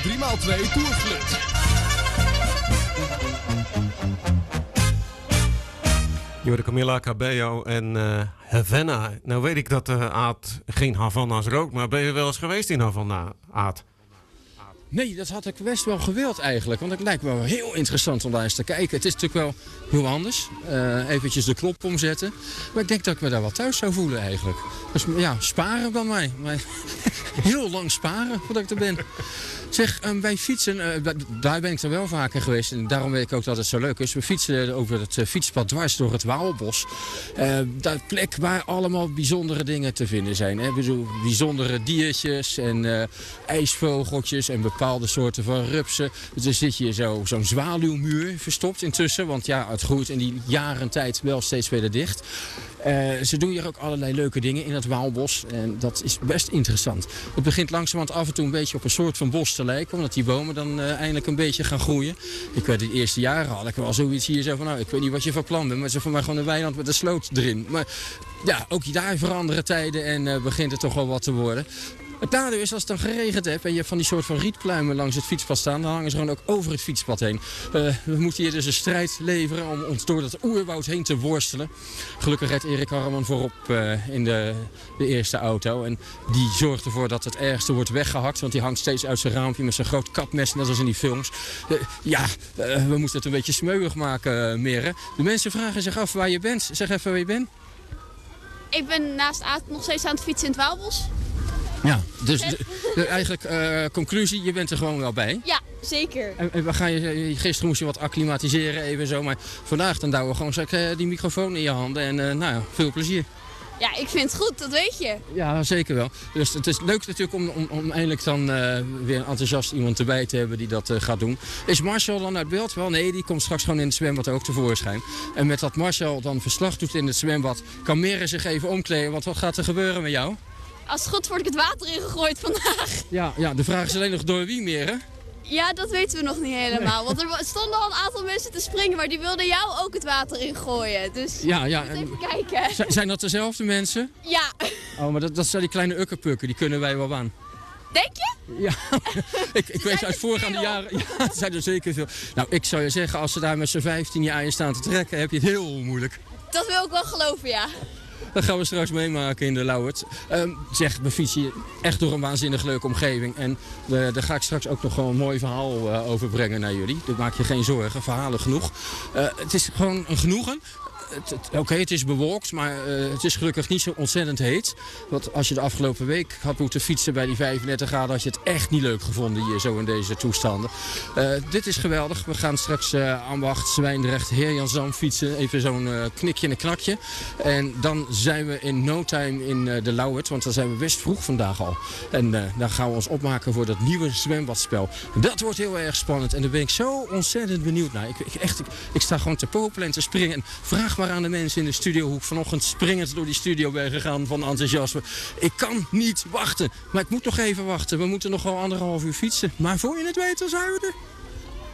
3x2 Tourflits. Jorde Camilla Cabello en Havana. Nou weet ik dat Aad geen Havana's rookt, maar ben je wel eens geweest in Havana, Aad? Nee, dat had ik best wel gewild eigenlijk. Want het lijkt me wel heel interessant om daar eens te kijken. Het is natuurlijk wel heel anders. Eventjes de knop omzetten. Maar ik denk dat ik me daar wel thuis zou voelen eigenlijk. Dus ja, sparen bij mij. Heel lang sparen voordat ik er ben. Zeg, wij fietsen, daar ben ik er wel vaker geweest. En daarom weet ik ook dat het zo leuk is. We fietsen over het fietspad dwars door het Waalbos. Dat plek waar allemaal bijzondere dingen te vinden zijn. Hè? Bijzondere diertjes en ijsvogeltjes en bepaalde soorten van rupsen. Dus er zit hier zo'n zwaluwmuur verstopt intussen. Want ja, het groeit in die jaren tijd wel steeds verder dicht. Ze doen hier ook allerlei leuke dingen in het Waalbos. En dat is best interessant. Het begint langzamerhand af en toe een beetje op een soort van bos te lijken. Omdat die bomen dan eindelijk een beetje gaan groeien. Ik weet de eerste jaren had ik wel zoiets hier zo van... Nou, ik weet niet wat je van plan bent. Maar het is voor mij gewoon een weiland met een sloot erin. Maar ja, ook daar veranderen tijden en begint het toch wel wat te worden. Het nadeel is als het dan geregend hebt en je hebt van die soort van rietpluimen langs het fietspad staan, dan hangen ze gewoon ook over het fietspad heen. We moeten hier dus een strijd leveren om ons door dat oerwoud heen te worstelen. Gelukkig rijdt Erik Harreman voorop in de eerste auto. En die zorgt ervoor dat het ergste wordt weggehakt, want die hangt steeds uit zijn raampje met zijn groot kapmes, net als in die films. We moeten het een beetje smeuig maken, Mere. De mensen vragen zich af waar je bent. Zeg even waar je bent. Ik ben naast Aad nog steeds aan het fietsen in het Waalbos. Ja, dus eigenlijk conclusie, je bent er gewoon wel bij. Ja, zeker. En we gaan gisteren moest je wat acclimatiseren even zo, maar vandaag dan douwen we gewoon die microfoon in je handen en veel plezier. Ja, ik vind het goed, dat weet je. Ja, zeker wel. Dus het is leuk natuurlijk om eindelijk dan weer enthousiast iemand erbij te hebben die dat gaat doen. Is Marcel dan uit beeld? Wel, nee, die komt straks gewoon in het zwembad ook tevoorschijn. En met dat Marcel dan verslag doet in het zwembad, kan Mere zich even omkleden, want wat gaat er gebeuren met jou? Als het goed word ik het water ingegooid vandaag. Ja, de vraag is alleen nog door wie, Mere? Ja, dat weten we nog niet helemaal. Want er stonden al een aantal mensen te springen, maar die wilden jou ook het water ingooien. Dus ja. Even kijken. Zijn dat dezelfde mensen? Ja. Oh, maar dat zijn die kleine ukkerpukken, die kunnen wij wel aan. Denk je? Ja, ik weet uit voorgaande jaren. Ja, het zijn er zeker veel. Nou, ik zou je zeggen, als ze daar met z'n 15 jaar aan je staan te trekken, heb je het heel moeilijk. Dat wil ik wel geloven, ja. Dat gaan we straks meemaken in de Lauwert. We fietsen hier echt door een waanzinnig leuke omgeving. En daar ga ik straks ook nog gewoon een mooi verhaal over brengen naar jullie. Dus maak je geen zorgen, verhalen genoeg. Het is gewoon een genoegen. Oké, het is bewolkt, maar het is gelukkig niet zo ontzettend heet. Want als je de afgelopen week had moeten fietsen bij die 35 graden... had je het echt niet leuk gevonden hier zo in deze toestanden. Dit is geweldig. We gaan straks Ambacht, Zwijndrecht, Heerjansdam fietsen. Even zo'n knikje en een knakje. En dan zijn we in no time in de Lauwert, want dan zijn we best vroeg vandaag al. En dan gaan we ons opmaken voor dat nieuwe zwembadspel. Dat wordt heel erg spannend en daar ben ik zo ontzettend benieuwd naar. Ik sta gewoon te popelen en te springen. En vraag maar aan de mensen in de studio hoe ik vanochtend springend door die studio ben gegaan van enthousiasme. Ik kan niet wachten, maar ik moet nog even wachten. We moeten nog wel 1,5 uur fietsen. Maar voor je het weet, dan zijn we er.